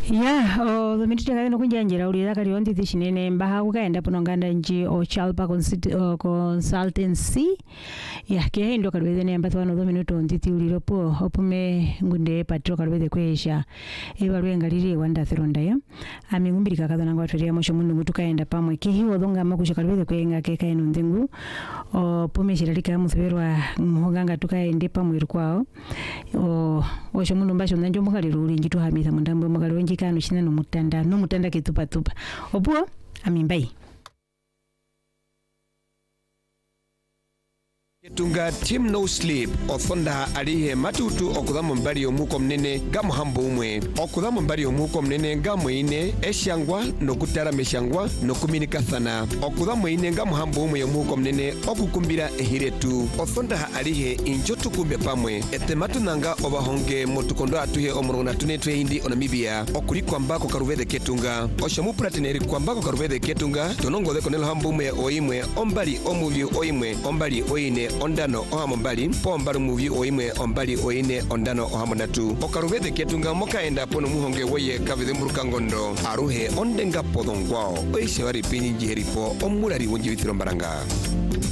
Mitite kali nokunjanjira ulira kali ondi tishinene mbaha kukaenda punonganda nji o Chalpa Consultancy ke ndo kalweze ne ambato no minuto nditi uliropo opume ngunde patro kalweze kwesha ebalwe ngaliri wanda thironda ya amingumbirika kadana ngwa twaria mosho mundu mutukaenda pamwe kihiwo donga makusha kalweze kwenga keka eno ndengu opume shiralika muthwerwa muhoganga tukaende pamwe kwao osho mundu mbasho nanjo mukaliro uli njitu hamisa mundambo mukaliro njikano shina no mutanda kitupa opuo amimbai Tunga team no sleep othonda alihe matutu okudhamu mbali omuko mnene gamu hambo umwe okudhamu mbali omuko mnene gamu ine eshangwa nokutara meshangwa nokuminikathana okudhamu ine gamu hambo umwe omuko mnene okukumbira ehiretu othonda alihe injotu kumbe pamwe etematu nanga obahonge motukondo atuhe omurona tunetwe hindi onamibia okuri kwambako karuvede ketunga oshamu pratineri kwambako karuvede ketunga tonongo de konelo hambo umwe oimwe ombali omuvyu oimwe ombali oine ondano ohamombali pombali muvi oimwe ombali oine ondano ohamonatu okaruvede ketunga mokaenda pono muhonge woye kavede murukangondo aruhe ondenga podongwao oishe wari pinyi jiheripo omulari wonjivitiro mbaranga